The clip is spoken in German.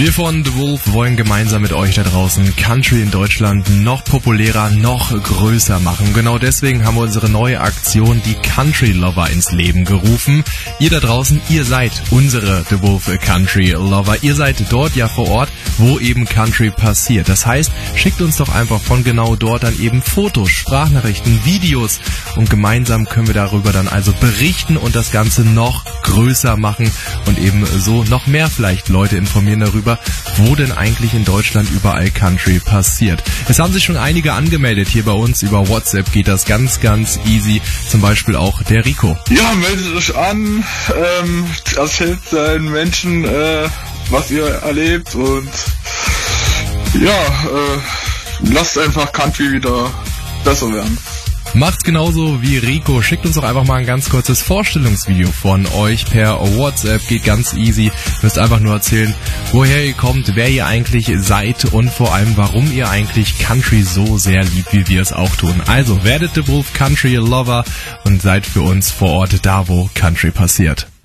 Wir von The Wolf wollen gemeinsam mit euch da draußen Country in Deutschland noch populärer, noch größer machen. Genau deswegen haben wir unsere neue Aktion, die Country Lover, ins Leben gerufen. Ihr da draußen, ihr seid unsere The Wolf Country Lover. Ihr seid dort ja vor Ort, wo eben Country passiert. Das heißt, schickt uns doch einfach von genau dort dann eben Fotos, Sprachnachrichten, Videos und gemeinsam können wir darüber dann also berichten und das Ganze noch größer machen und eben so noch mehr vielleicht Leute informieren darüber, wo denn eigentlich in Deutschland überall Country passiert. Es haben sich schon einige angemeldet hier bei uns. Über WhatsApp geht das ganz, ganz easy. Zum Beispiel auch der Rico. Ja, meldet euch an, erzählt den Menschen, was ihr erlebt und lasst einfach Country wieder besser werden. Macht's genauso wie Rico. Schickt uns doch einfach mal ein ganz kurzes Vorstellungsvideo von euch per WhatsApp. Geht ganz easy. Müsst einfach nur erzählen, woher ihr kommt, wer ihr eigentlich seid und vor allem, warum ihr eigentlich Country so sehr liebt, wie wir es auch tun. Also werdet The Wolf Country Lover und seid für uns vor Ort da, wo Country passiert.